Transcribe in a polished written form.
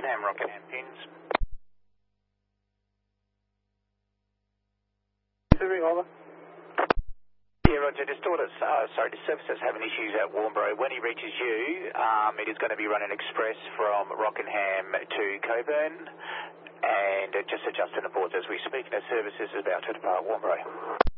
Rockingham pins. Over. Yeah, Roger, just orders, the service is having issues at Warnbro. When he reaches you, it is going to be running express from Rockingham to Coburn, and just adjusting the ports as we speak. The service is about to depart Warnbro.